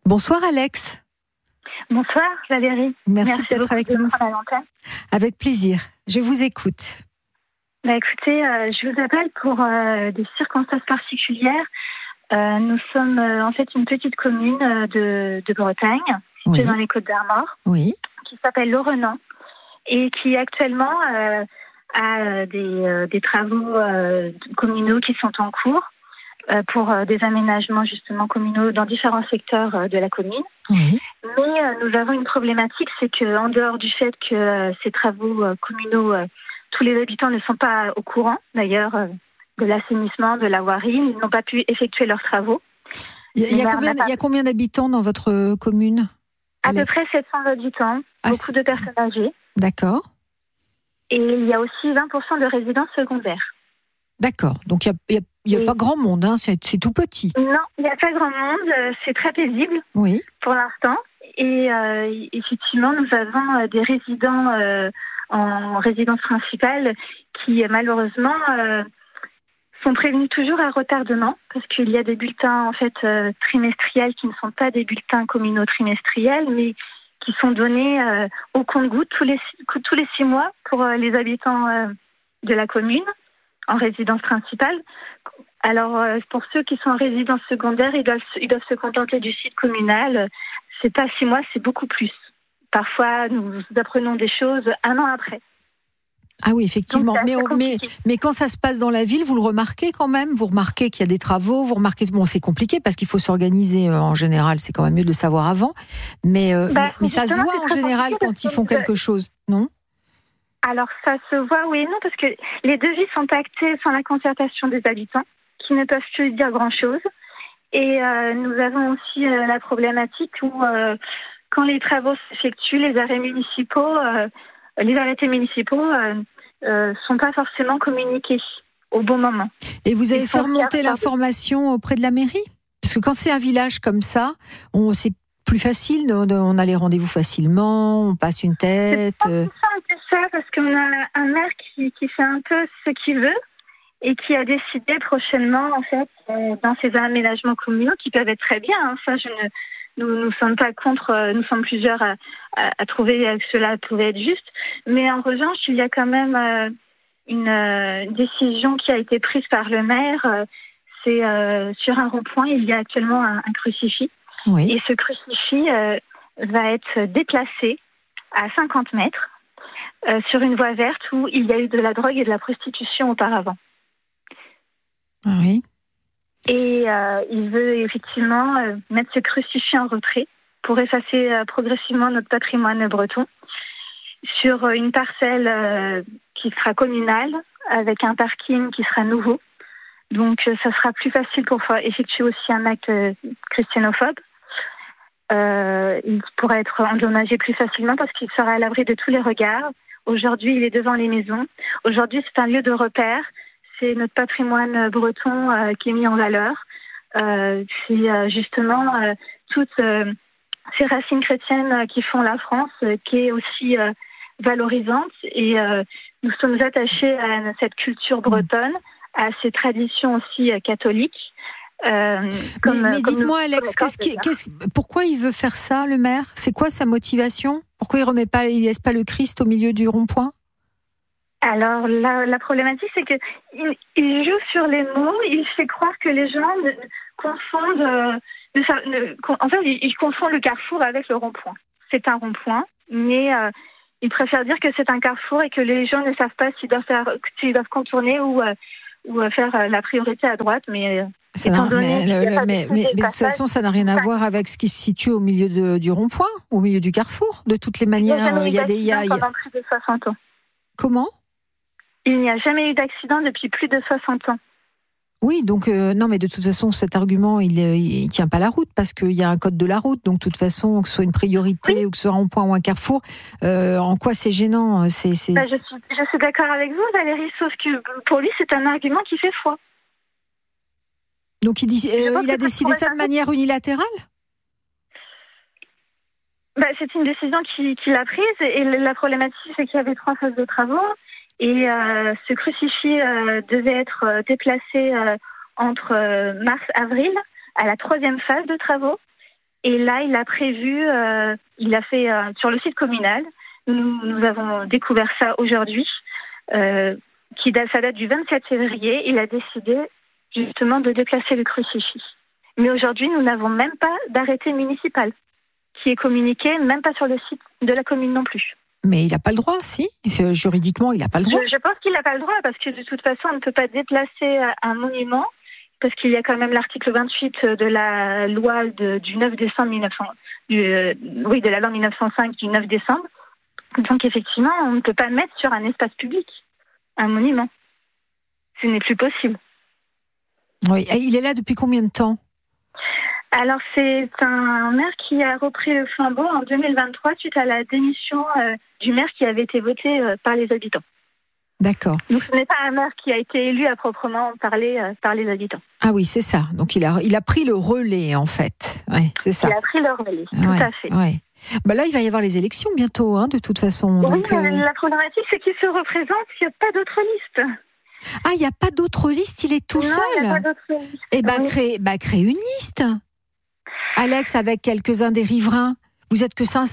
Bonsoir Alex. Bonsoir Valérie. Merci d'être avec nous. Avec plaisir. Je vous écoute. Écoutez, je vous appelle pour des circonstances particulières. Nous sommes en fait une petite commune de Bretagne, oui. dans les Côtes-d'Armor, oui. qui s'appelle Laurenant et qui actuellement a des travaux communaux qui sont en cours pour des aménagements justement communaux dans différents secteurs de la commune. Oui. Mais nous avons une problématique, c'est qu'en dehors du fait que ces travaux communaux, tous les habitants ne sont pas au courant, d'ailleurs, de l'assainissement, de la voirie, ils n'ont pas pu effectuer leurs travaux. Il y a combien d'habitants dans votre commune, Alex ? À peu près 700 habitants, beaucoup de personnes âgées. D'accord. Et il y a aussi 20% de résidences secondaires. D'accord. Donc il n'y a pas grand monde, hein, c'est tout petit. Non, il n'y a pas grand monde, c'est très paisible pour l'instant. Et effectivement, nous avons des résidents en résidence principale qui malheureusement sont prévenus toujours à retardement parce qu'il y a des bulletins en fait trimestriels qui ne sont pas des bulletins communaux trimestriels, mais qui sont donnés au compte-gouttes tous les 6 mois pour les habitants de la commune en résidence principale. Alors, pour ceux qui sont en résidence secondaire, ils doivent se contenter du site communal. C'est pas 6 mois, c'est beaucoup plus. Parfois, nous apprenons des choses 1 an après. Ah oui, effectivement. Donc, mais quand ça se passe dans la ville, vous le remarquez quand même ? Vous remarquez qu'il y a des travaux, vous remarquez... Bon, c'est compliqué parce qu'il faut s'organiser en général, c'est quand même mieux de le savoir avant. Mais ça se voit en général quand ils font quelque chose, non ? Alors, ça se voit, oui et non, parce que les devis sont actés sans la concertation des habitants, qui ne peuvent plus dire grand-chose. Et nous avons aussi la problématique où, quand les travaux s'effectuent, les arrêtés municipaux sont pas forcément communiqués au bon moment. Et vous avez fait remonter l'information auprès de la mairie ? Parce que quand c'est un village comme ça, c'est plus facile, on a les rendez-vous facilement, on passe une tête... C'est pas plus simple que ça, parce qu'on a un maire qui fait un peu ce qu'il veut et qui a décidé prochainement, en fait, dans ces aménagements communaux qui peuvent être très bien. Hein, ça, nous sommes pas contre, nous sommes plusieurs à trouver que cela pouvait être juste. Mais en revanche, il y a quand même une décision qui a été prise par le maire. C'est sur un rond-point, il y a actuellement un crucifix. Oui. Et ce crucifix va être déplacé à 50 mètres sur une voie verte où il y a eu de la drogue et de la prostitution auparavant. Oui. Et il veut effectivement mettre ce crucifix en retrait pour effacer progressivement notre patrimoine breton sur une parcelle qui sera communale avec un parking qui sera nouveau. Donc ça sera plus facile pour effectuer aussi un acte christianophobe. Il pourra être endommagé plus facilement parce qu'il sera à l'abri de tous les regards. Aujourd'hui, il est devant les maisons. Aujourd'hui, c'est un lieu de repère. C'est notre patrimoine breton qui est mis en valeur. C'est justement toutes ces racines chrétiennes qui font la France, qui est aussi valorisante. Et nous sommes attachés à cette culture bretonne, à ces traditions aussi catholiques. Mais dites-moi, Alex, pourquoi il veut faire ça, le maire ? C'est quoi sa motivation ? Pourquoi il laisse pas le Christ au milieu du rond-point ? Alors, la problématique, c'est qu'il joue sur les mots, il fait croire que les gens confondent... en fait, il confond le carrefour avec le rond-point. C'est un rond-point, mais il préfère dire que c'est un carrefour et que les gens ne savent pas s'ils doivent contourner ou faire la priorité à droite, mais... Mais de toute façon, ça n'a rien à voir avec ce qui se situe au milieu du rond-point, au milieu du carrefour. De toutes les manières, il y a des pendant plus de 60 ans. Comment ? Il n'y a jamais eu d'accident depuis plus de 60 ans. Oui, donc non, mais de toute façon, cet argument, il tient pas la route parce qu'il y a un code de la route. Donc, de toute façon, que ce soit une priorité ou que ce soit un rond-point ou un carrefour, en quoi c'est gênant ? Je suis d'accord avec vous, Valérie, sauf que pour lui, c'est un argument qui fait foi. Donc, il a décidé ça de manière unilatérale ? C'est une décision qu'il a prise. Et la problématique, c'est qu'il y avait 3 phases de travaux. Et ce crucifix devait être déplacé entre mars-avril à la 3e phase de travaux. Et là, il a prévu, il a fait sur le site communal, nous avons découvert ça aujourd'hui, ça date du 27 février, il a décidé justement de déplacer le crucifix. Mais aujourd'hui, nous n'avons même pas d'arrêté municipal qui est communiqué, même pas sur le site de la commune non plus. Mais il n'a pas le droit, si ? Juridiquement, il n'a pas le droit. Je pense qu'il n'a pas le droit, parce que de toute façon, on ne peut pas déplacer un monument, parce qu'il y a quand même l'article 28 de la loi du 9 décembre 1900, de la loi 1905 du 9 décembre. Donc effectivement, on ne peut pas mettre sur un espace public un monument. Ce n'est plus possible. Oui, et il est là depuis combien de temps ? Alors, c'est un maire qui a repris le flambeau en 2023 suite à la démission du maire qui avait été voté par les habitants. D'accord. Donc, ce n'est pas un maire qui a été élu à proprement parler par les habitants. Ah oui, c'est ça. Donc, il a pris le relais, en fait. Ouais, c'est ça. Il a pris le relais, tout à fait. Ouais. Bah là, il va y avoir les élections bientôt, de toute façon. Oui, donc, la problématique, c'est qu'il se représente, il n'y a pas d'autre liste. Ah, il n'y a pas d'autre liste, il est tout seul. Non, il n'y a pas d'autre liste. Eh bien, créez une liste. Alex, avec quelques-uns des riverains. Vous êtes que 500 ?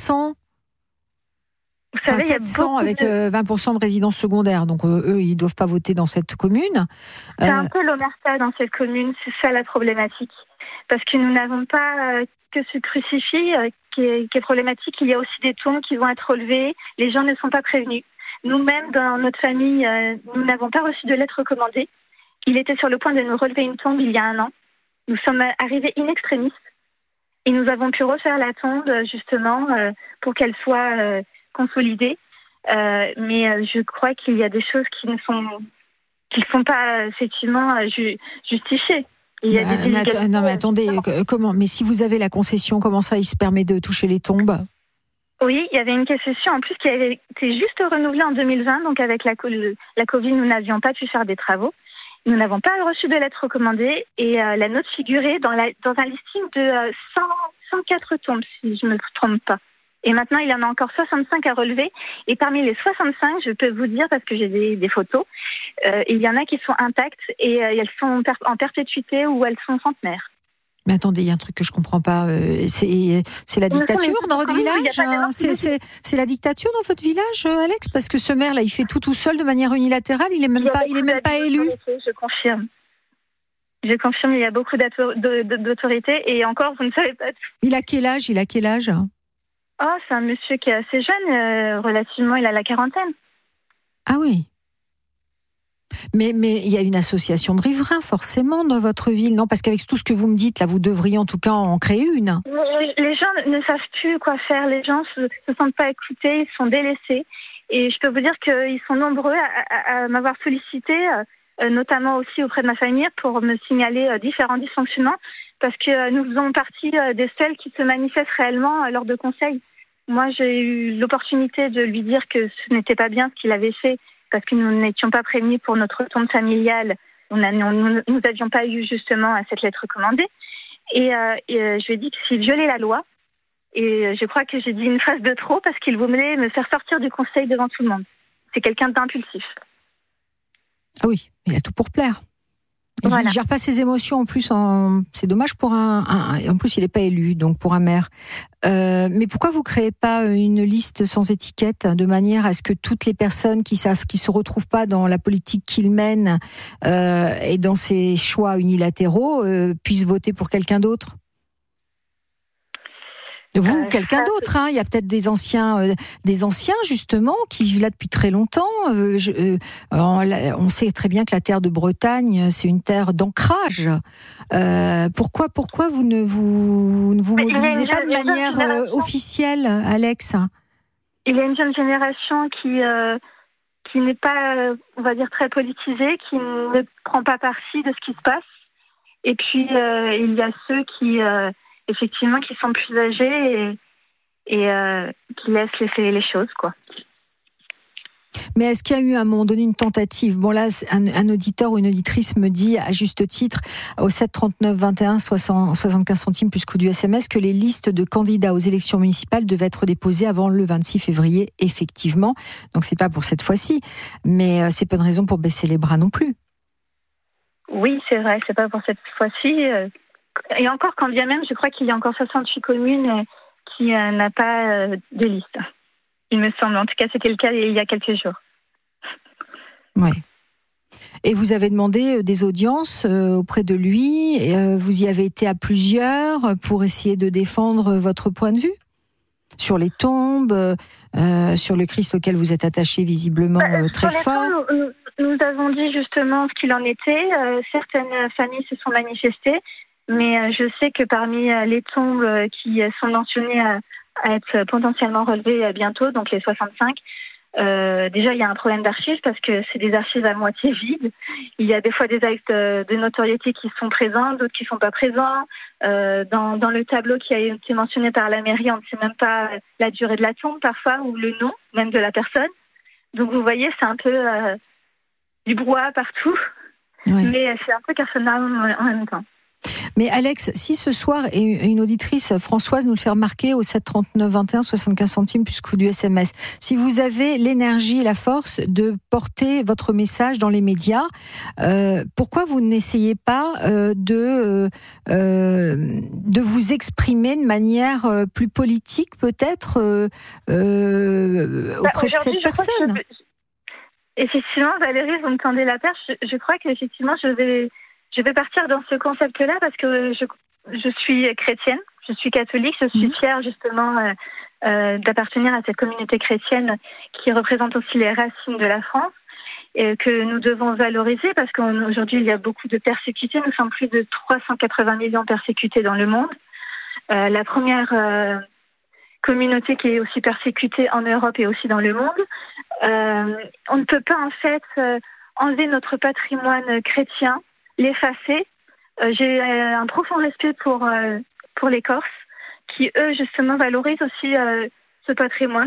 Vous savez, 700 avec 20% de résidences secondaires. Donc, eux, ils ne doivent pas voter dans cette commune. C'est un peu l'omerta dans cette commune. C'est ça la problématique. Parce que nous n'avons pas que ce crucifix qui est problématique. Il y a aussi des tombes qui vont être relevées. Les gens ne sont pas prévenus. Nous-mêmes, dans notre famille, nous n'avons pas reçu de lettre recommandée. Il était sur le point de nous relever une tombe il y a 1 an. Nous sommes arrivés in extremis. Et nous avons pu refaire la tombe, justement, pour qu'elle soit consolidée. Mais je crois qu'il y a des choses qui ne sont pas, effectivement, justifiées. Il y a non, mais attendez, comment ? Mais si vous avez la concession, comment ça, il se permet de toucher les tombes ? Oui, il y avait une concession en plus qui avait été juste renouvelée en 2020. Donc, avec la Covid, nous n'avions pas pu faire des travaux. Nous n'avons pas reçu de lettre recommandée et la note figurait dans un listing de 104 tombes, si je ne me trompe pas. Et maintenant, il y en a encore 65 à relever. Et parmi les 65, je peux vous dire, parce que j'ai des photos, il y en a qui sont intactes et elles sont en perpétuité ou elles sont centenaires. Mais attendez, il y a un truc que je comprends pas. C'est la dictature dans votre village ? C'est la dictature dans votre village, Alex ? Parce que ce maire-là, il fait tout seul de manière unilatérale. Il est même pas élu. Je confirme. Il y a beaucoup d'autorité et encore, vous ne savez pas tout. Il a quel âge ? Oh, c'est un monsieur qui est assez jeune, relativement. Il a la quarantaine. Ah oui. Mais il y a une association de riverains, forcément, dans votre ville, non ? Parce qu'avec tout ce que vous me dites, là, vous devriez en tout cas en créer une. Les gens ne savent plus quoi faire. Les gens se sentent pas écoutés, ils sont délaissés. Et je peux vous dire qu'ils sont nombreux à m'avoir sollicité, notamment aussi auprès de ma famille, pour me signaler différents dysfonctionnements, parce que nous faisons partie des seuls qui se manifestent réellement lors de conseils. Moi, j'ai eu l'opportunité de lui dire que ce n'était pas bien ce qu'il avait fait, parce que nous n'étions pas prévenus pour notre tombe familiale. Nous n'avions pas eu justement cette lettre recommandée. Et je lui ai dit qu'il violait la loi. Et je crois que j'ai dit une phrase de trop parce qu'il voulait me faire sortir du conseil devant tout le monde. C'est quelqu'un d'impulsif. Ah oui, il a tout pour plaire. Voilà. Il ne gère pas ses émotions en plus. C'est dommage pour en plus, il n'est pas élu, donc pour un maire. Mais pourquoi vous ne créez pas une liste sans étiquette, de manière à ce que toutes les personnes qui se retrouvent pas dans la politique qu'il mène et dans ses choix unilatéraux puissent voter pour quelqu'un d'autre ? Vous, quelqu'un d'autre, il y a peut-être des anciens justement qui vivent là depuis très longtemps. On sait très bien que la terre de Bretagne, c'est une terre d'ancrage. Pourquoi vous ne vous mobilisez pas de manière officielle, Alex ? Il y a une jeune génération qui n'est pas, on va dire, très politisée, qui ne prend pas parti de ce qui se passe. Et puis il y a ceux qui effectivement, qui sont plus âgés et qui laissent les choses, quoi. Mais est-ce qu'il y a eu à un moment donné une tentative ? Bon là, un auditeur ou une auditrice me dit à juste titre au 7 39 21 75 centimes plus coût du SMS que les listes de candidats aux élections municipales devaient être déposées avant le 26 février, effectivement. Donc c'est pas pour cette fois-ci, mais c'est pas une raison pour baisser les bras non plus. Oui, c'est vrai, c'est pas pour cette fois-ci. Et encore, quand bien même, je crois qu'il y a encore 68 communes qui n'a pas de liste. Il me semble. En tout cas, c'était le cas il y a quelques jours. Oui. Et vous avez demandé des audiences auprès de lui. Vous y avez été à plusieurs pour essayer de défendre votre point de vue sur les tombes, sur le Christ auquel vous êtes attaché visiblement très fort. Nous avons dit justement ce qu'il en était. Certaines familles se sont manifestées, mais je sais que parmi les tombes qui sont mentionnées à être potentiellement relevées bientôt, donc les 65, déjà il y a un problème d'archives parce que c'est des archives à moitié vides. Il y a des fois des actes de notoriété qui sont présents, d'autres qui ne sont pas présents. Dans le tableau qui a été mentionné par la mairie, on ne sait même pas la durée de la tombe parfois ou le nom même de la personne. Donc vous voyez, c'est un peu du brouhaha partout, oui. Mais c'est un peu carcéral en même temps. Mais Alex, si ce soir, et une auditrice, Françoise, nous le fait remarquer au 7 39 21 75 centimes plus coût du SMS, si vous avez l'énergie et la force de porter votre message dans les médias, pourquoi vous n'essayez pas de vous exprimer de manière plus politique peut-être auprès de cette personne? Effectivement, Valérie, vous me tendez la perche. Je crois qu'effectivement, je vais partir dans ce concept-là parce que je suis chrétienne, je suis catholique, je suis fière justement d'appartenir à cette communauté chrétienne qui représente aussi les racines de la France et que nous devons valoriser parce qu'aujourd'hui il y a beaucoup de persécutés. Nous sommes plus de 380 millions persécutés dans le monde. La première communauté qui est aussi persécutée en Europe et aussi dans le monde. On ne peut pas en fait enlever notre patrimoine chrétien, l'effacer. J'ai un profond respect pour les Corses qui, eux, justement, valorisent aussi ce patrimoine.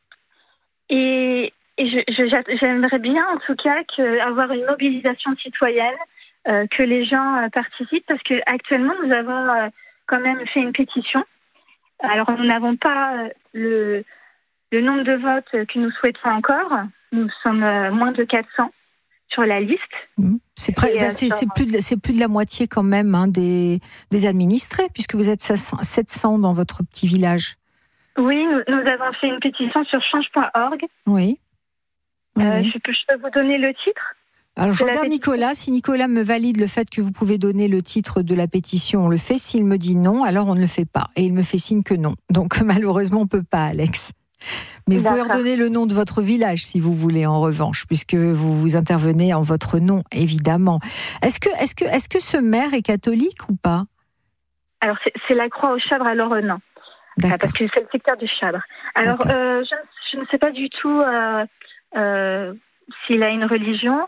Et j'aimerais bien, en tout cas, avoir une mobilisation citoyenne, que les gens participent, parce qu'actuellement, nous avons quand même fait une pétition. Alors, nous n'avons pas le nombre de votes que nous souhaitons encore. Nous sommes moins de 400 sur la liste. C'est plus de la moitié quand même des administrés, puisque vous êtes 700 dans votre petit village. Oui, nous avons fait une pétition sur change.org. Oui. Je peux vous donner le titre ? Alors je regarde Nicolas. Si Nicolas me valide le fait que vous pouvez donner le titre de la pétition, on le fait. S'il me dit non, alors on ne le fait pas. Et il me fait signe que non. Donc malheureusement, on ne peut pas, Alex. Mais vous pouvez redonner le nom de votre village si vous voulez, en revanche, puisque vous intervenez en votre nom, évidemment. Est-ce que ce maire est catholique ou pas ? Alors c'est la Croix au Chabre, alors non. D'accord. Parce que c'est le secteur du Chabre. Alors je ne sais pas du tout s'il a une religion.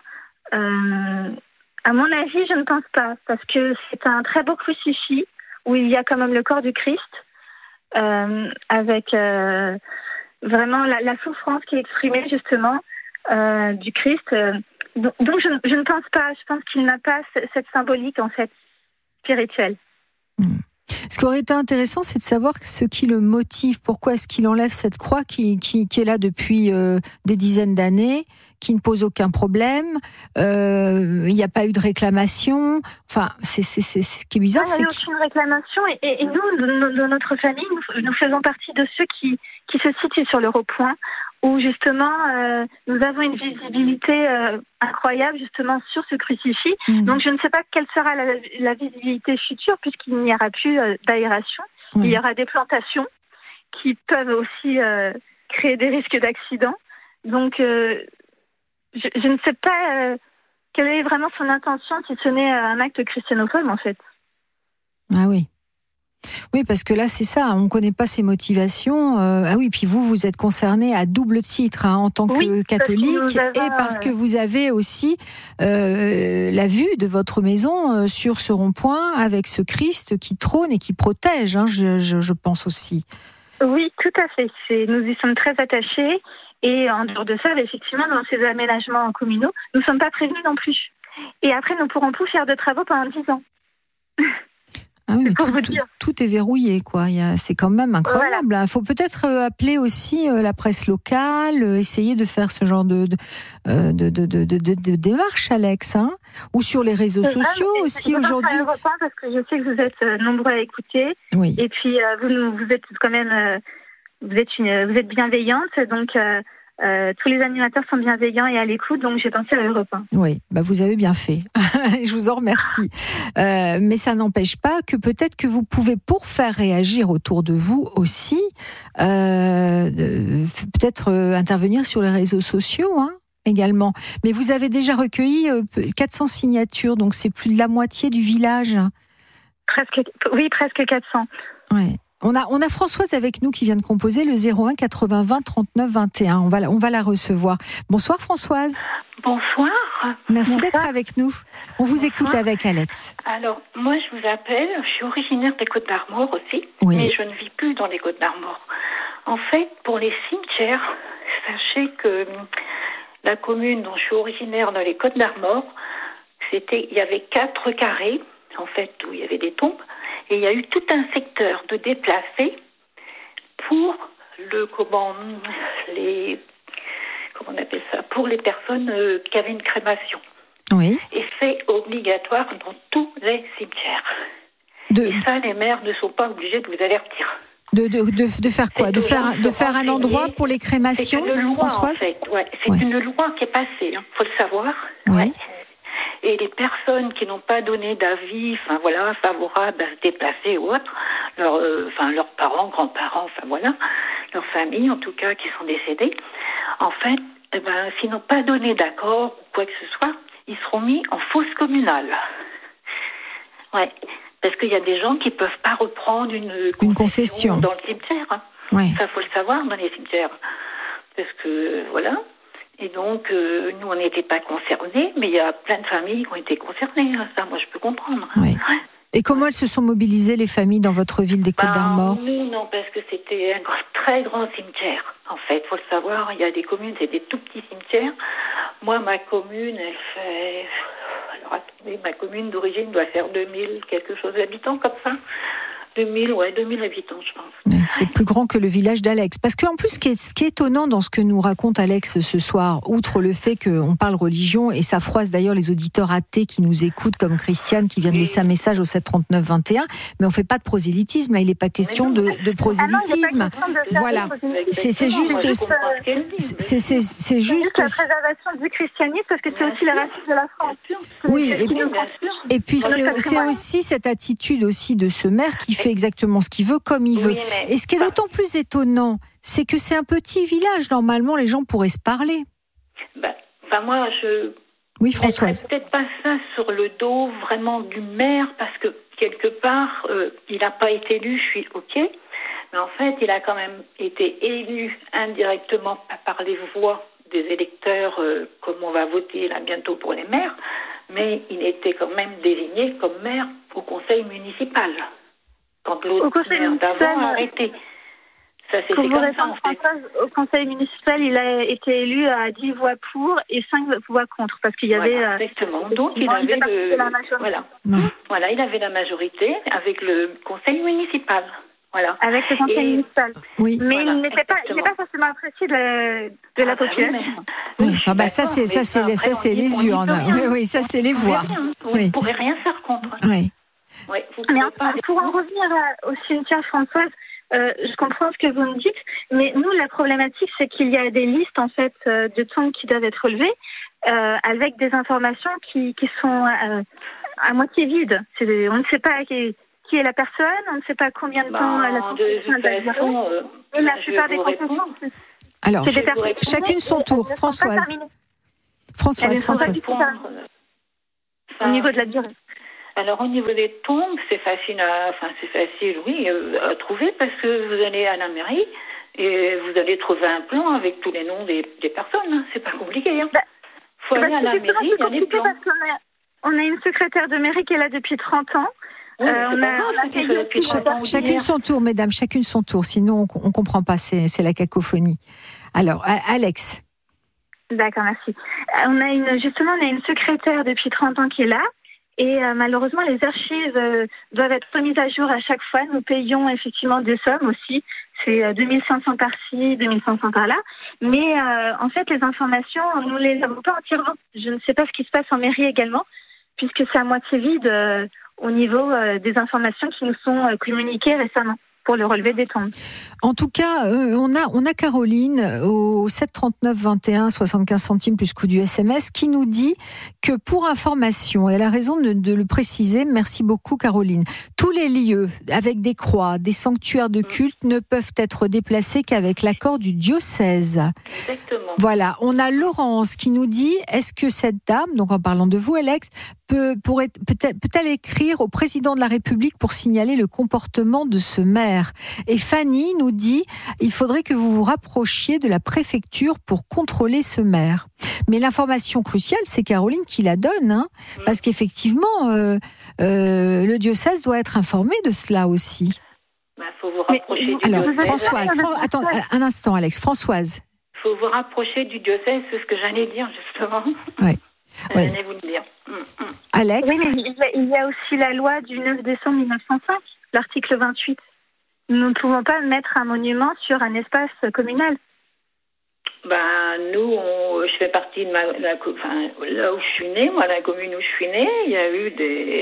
À mon avis, je ne pense pas, parce que c'est un très beau crucifix où il y a quand même le corps du Christ, avec vraiment la souffrance qui est exprimée justement du Christ. Donc je ne pense pas. Je pense qu'il n'a pas cette symbolique en fait spirituelle. Ce qui aurait été intéressant, c'est de savoir ce qui le motive. Pourquoi est-ce qu'il enlève cette croix qui est là depuis des dizaines d'années, qui ne pose aucun problème. Il n'y a pas eu de réclamation. Enfin, c'est ce qui est bizarre. Il n'y a eu aucune réclamation. Et nous, de notre famille, nous faisons partie de ceux qui se situent sur le rond-point, où justement, nous avons une visibilité incroyable justement sur ce crucifix. Donc je ne sais pas quelle sera la visibilité future, puisqu'il n'y aura plus d'aération. Il y aura des plantations qui peuvent aussi créer des risques d'accident. Donc je ne sais pas quelle est vraiment son intention, si ce n'est un acte christianophobe en fait. Ah oui. Oui, parce que là, c'est ça, on ne connaît pas ses motivations. Ah oui, puis vous êtes concerné à double titre, en tant que catholique, et parce que vous avez aussi la vue de votre maison sur ce rond-point avec ce Christ qui trône et qui protège, je pense aussi. Oui, tout à fait. Nous y sommes très attachés. Et en dehors de ça, effectivement, dans ces aménagements communaux, nous ne sommes pas prévenus non plus. Et après, nous ne pourrons plus faire de travaux pendant 10 ans. Ah oui, mais tout est verrouillé, quoi. C'est quand même incroyable. Il faut peut-être appeler aussi la presse locale, essayer de faire ce genre de démarche, Alex, hein, ou sur les réseaux sociaux aussi aujourd'hui. Parce que je sais que vous êtes nombreux à écouter. Oui. Et puis vous êtes quand même, vous êtes bienveillante, donc. Tous les animateurs sont bienveillants et à l'écoute, donc j'ai pensé à Europe 1. Oui, vous avez bien fait. Je vous en remercie. Mais ça n'empêche pas que peut-être que vous pouvez, pour faire réagir autour de vous aussi, peut-être intervenir sur les réseaux sociaux, hein, également. Mais vous avez déjà recueilli 400 signatures, donc c'est plus de la moitié du village. Presque 400. Ouais. On a Françoise avec nous qui vient de composer le 01 80 20 39 21. On va la recevoir. Bonsoir Françoise. Bonsoir. Merci d'être avec nous. On vous écoute avec Alex. Alors, moi je vous appelle, je suis originaire des Côtes-d'Armor aussi, mais je ne vis plus dans les Côtes-d'Armor. En fait, pour les cimetières, sachez que la commune dont je suis originaire dans les Côtes-d'Armor, il y avait 4 carrés, en fait, où il y avait des tombes. Et il y a eu tout un secteur de déplacés pour pour les personnes qui avaient une crémation. Oui. Et c'est obligatoire dans tous les cimetières. Et ça, les maires ne sont pas obligés de vous avertir. De faire quoi ? De faire un endroit pour les crémations, c'est une loi, Françoise ? En fait. Ouais, c'est une loi qui est passée, faut le savoir. Oui. Ouais. Et les personnes qui n'ont pas donné d'avis, favorable à se déplacer ou autre, leurs parents, grands-parents, leur famille en tout cas qui sont décédés, en fait, s'ils n'ont pas donné d'accord ou quoi que ce soit, ils seront mis en fosse communale. Ouais, parce qu'il y a des gens qui peuvent pas reprendre une concession dans le cimetière. Hein. Ouais. Ça, faut le savoir dans les cimetières, parce que voilà. Et donc, nous, on n'était pas concernés, mais il y a plein de familles qui ont été concernées. Ça, moi, je peux comprendre. Oui. Ouais. Et comment elles se sont mobilisées, les familles, dans votre ville des Côtes-d'Armor ? Nous, non, parce que c'était un très grand cimetière. En fait, il faut le savoir, il y a des communes, c'est des tout petits cimetières. Moi, ma commune, elle fait... Alors, attendez, ma commune d'origine doit faire 2000, quelque chose d'habitants, comme ça. 2000 habitants, je pense. C'est plus grand que le village d'Alex. Parce qu'en plus, ce qui est étonnant dans ce que nous raconte Alex ce soir, outre le fait qu'on parle religion, et ça froisse d'ailleurs les auditeurs athées qui nous écoutent, comme Christiane, qui vient de laisser un message au 7 39 21, mais on ne fait pas de prosélytisme, là, il n'est pas question de prosélytisme. Voilà. C'est juste la préservation du christianisme, parce que c'est aussi la racine de la France. Oui, et puis c'est aussi cette attitude aussi de ce maire qui fait exactement ce qu'il veut, comme il veut. Et ce qui est d'autant plus étonnant, c'est que c'est un petit village. Normalement, les gens pourraient se parler. Moi, Oui, Françoise. Peut-être pas ça sur le dos vraiment du maire, parce que quelque part, il n'a pas été élu, je suis OK. Mais en fait, il a quand même été élu indirectement par les voix des électeurs, comme on va voter là bientôt pour les maires. Mais il était quand même désigné comme maire au conseil municipal. Quand l'autre maire d'avant a arrêté. Ça, c'était comme ça, en fait. Au conseil municipal, il a été élu à 10 voix pour et 5 voix contre, parce qu'il y avait... exactement. Donc, il avait Voilà, il avait la majorité avec le conseil municipal. Voilà. Avec le conseil municipal. Oui. Mais il n'était pas forcément apprécié de la population. Oui. Ça c'est les urnes. Oui, ça c'est les voix. Vous ne pourrez rien faire contre. Oui. Mais pour en revenir au cimetière, Françoise, je comprends ce que vous me dites, mais nous, la problématique, c'est qu'il y a des listes, en fait, de tombes qui doivent être relevées, avec des informations qui sont à moitié vides. On ne sait pas qui est la personne, on ne sait pas combien de temps elle a duré. Et la plupart des confessions. Alors, chacune son tour. Françoise. Au niveau de la durée. Alors, au niveau des tombes, c'est facile, à trouver, parce que vous allez à la mairie et vous allez trouver un plan avec tous les noms des personnes. C'est pas compliqué. Hein. Faut aller à la mairie, il y a les plans. On a une secrétaire de mairie qui est là depuis 30 ans. Chacune son tour, mesdames, chacune son tour. Sinon, on ne comprend pas, c'est la cacophonie. Alors, Alex. D'accord, merci. On a une secrétaire depuis 30 ans qui est là. Et malheureusement, les archives doivent être remises à jour à chaque fois. Nous payons effectivement des sommes aussi. C'est 2500 par-ci, 2500 par-là. Mais en fait, les informations, nous les avons pas entièrement. Je ne sais pas ce qui se passe en mairie également, puisque c'est à moitié vide au niveau des informations qui nous sont communiquées récemment pour le relevé des tombes. En tout cas, on a Caroline au 739 21 75 centimes plus coût du SMS qui nous dit que pour information, et elle a raison de le préciser, merci beaucoup Caroline, tous les lieux avec des croix, des sanctuaires de culte ne peuvent être déplacés qu'avec l'accord du diocèse. Exactement. Voilà, on a Laurence qui nous dit, est-ce que cette dame, donc en parlant de vous Alex, peut-elle écrire au président de la République pour signaler le comportement de ce maire? Et Fanny nous dit, il faudrait que vous vous rapprochiez de la préfecture pour contrôler ce maire. Mais l'information cruciale, c'est Caroline qui la donne, hein, parce qu'effectivement, le diocèse doit être informé de cela aussi. Faut vous rapprocher du alors, diocèse. Françoise, attends un instant, Alex. Françoise. Il faut vous rapprocher du diocèse, c'est ce que j'allais dire justement. Oui. Ouais. J'allais vous le dire. Alex. Oui, mais il y a aussi la loi du 9 décembre 1905, l'article 28. Nous ne pouvons pas mettre un monument sur un espace communal. Nous, je fais partie de là où je suis née, moi, la commune où je suis née, il y a eu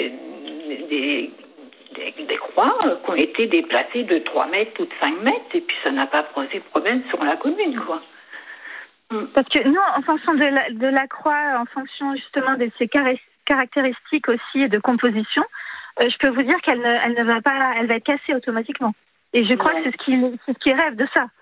des croix qui ont été déplacées de 3 mètres ou de 5 mètres, et puis ça n'a pas posé problème sur la commune, quoi. Parce que nous, en fonction de la croix, en fonction justement de ses caractéristiques aussi et de composition, je peux vous dire qu'elle ne va pas, elle va être cassée automatiquement. Et je crois que c'est ce qui rêve de ça.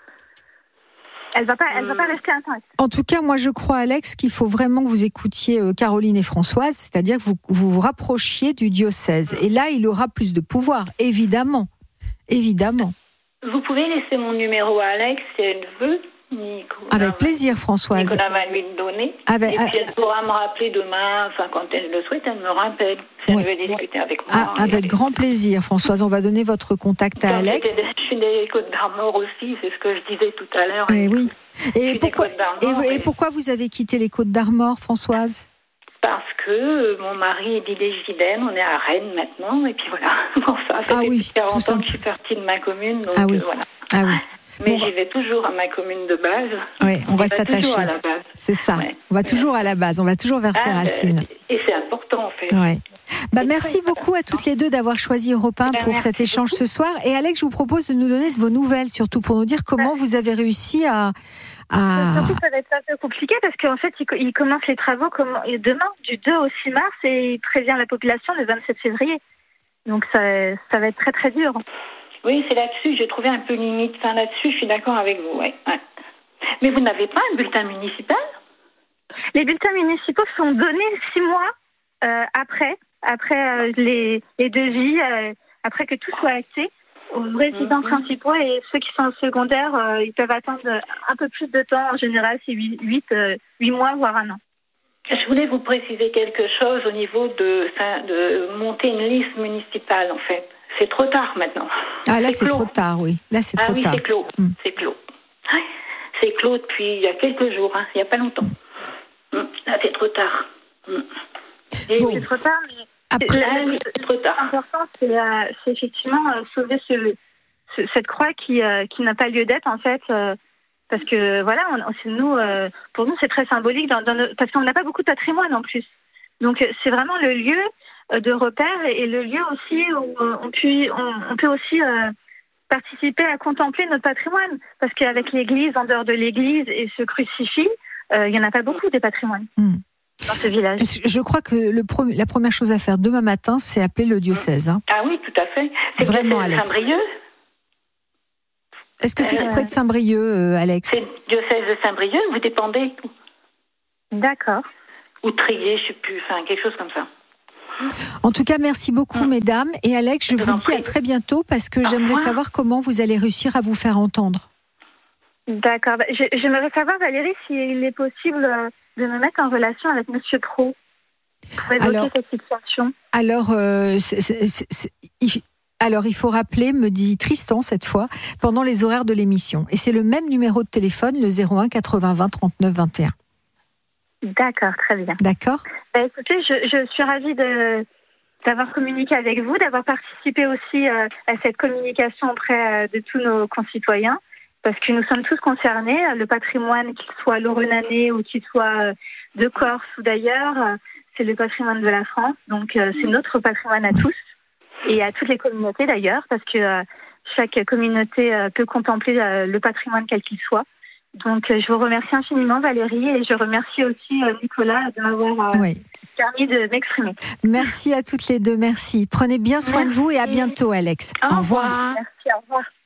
Elle va pas rester intacte. En tout cas, moi je crois, Alex, qu'il faut vraiment que vous écoutiez Caroline et Françoise, c'est-à-dire que vous vous rapprochiez du diocèse. Et là, il aura plus de pouvoir, évidemment. Évidemment. Vous pouvez laisser mon numéro à Alex si elle veut. Avec plaisir, Françoise. Nicolas va lui le donner. Et puis elle pourra me rappeler demain, quand elle le souhaite, elle me rappelle. Si elle veut discuter avec moi. Avec grand plaisir, Françoise. On va donner votre contact à Alex. Je suis des Côtes d'Armor aussi, c'est ce que je disais tout à l'heure. Oui. Et pourquoi vous avez quitté les Côtes d'Armor, Françoise? Parce que mon mari est d'Ille-et-Vilaine, on est à Rennes maintenant, et puis voilà. Ça fait 40 ans que je suis partie de ma commune, donc voilà. Ah oui. Mais j'y vais toujours à ma commune de base. Oui, on va s'attacher. C'est ça. Ouais. On va toujours à la base, on va toujours vers ses racines. Et c'est important en fait. Ouais. Merci beaucoup à toutes les deux d'avoir choisi Europe 1 pour cet échange ce soir. Et Alex, je vous propose de nous donner de vos nouvelles, surtout pour nous dire comment vous avez réussi à... Surtout, ça va être un peu compliqué parce qu'en fait, il commence les travaux demain, du 2 au 6 mars, et il prévient la population le 27 février. Donc ça va être très très dur. Oui, c'est là-dessus, j'ai trouvé un peu limite. Là-dessus, je suis d'accord avec vous, ouais. Mais vous n'avez pas un bulletin municipal? Les bulletins municipaux sont donnés 6 mois après les devis, après que tout soit acté. Aux résidents principaux et ceux qui sont en secondaire, ils peuvent attendre un peu plus de temps. En général, c'est 8 mois, voire 1 an. Je voulais vous préciser quelque chose au niveau de monter une liste municipale, en fait. C'est trop tard maintenant. Ah, là, c'est trop tard, oui. Là, c'est trop tard. C'est clos. C'est clos. C'est clos depuis il y a quelques jours, il n'y a pas longtemps. Là, c'est trop tard. C'est trop tard, mais... Après, c'est trop tard. L'important, c'est effectivement sauver cette croix qui n'a pas lieu d'être, en fait, parce que, voilà, pour nous, c'est très symbolique, parce qu'on n'a pas beaucoup de patrimoine, en plus. Donc, c'est vraiment le lieu de repère et le lieu aussi où on peut aussi participer à contempler notre patrimoine, parce qu'avec l'église, en dehors de l'église et ce crucifix, il n'y en a pas beaucoup des patrimoines. Dans ce village. Je crois que la première chose à faire demain matin, c'est appeler le diocèse. Hein. Ah oui, tout à fait. C'est vraiment, Alex. Saint-Brieuc. Est-ce que c'est près de Saint-Brieuc, Alex? C'est le diocèse de Saint-Brieuc, vous dépendez? D'accord. Ou Trier, je ne sais plus, quelque chose comme ça. En tout cas, merci beaucoup, mesdames. Et Alex, je vous dis à très bientôt, parce que j'aimerais savoir comment vous allez réussir à vous faire entendre. D'accord. J'aimerais savoir, Valérie, s'il est possible de me mettre en relation avec Monsieur Pro pour évoquer cette situation. Alors, il faut rappeler, me dit Tristan cette fois, pendant les horaires de l'émission. Et c'est le même numéro de téléphone, le 01 80 20 39 21. D'accord, très bien. D'accord. Écoutez, je suis ravie d'avoir communiqué avec vous, d'avoir participé aussi à cette communication auprès de tous nos concitoyens, parce que nous sommes tous concernés. Le patrimoine, qu'il soit lorrainais ou qu'il soit de Corse ou d'ailleurs, c'est le patrimoine de la France. Donc c'est notre patrimoine à tous et à toutes les communautés d'ailleurs, parce que chaque communauté peut contempler le patrimoine quel qu'il soit. Donc je vous remercie infiniment Valérie et je remercie aussi Nicolas de m'avoir permis de m'exprimer. Merci à toutes les deux, merci. Prenez bien soin de vous et à bientôt Alex. Au revoir. Merci, au revoir.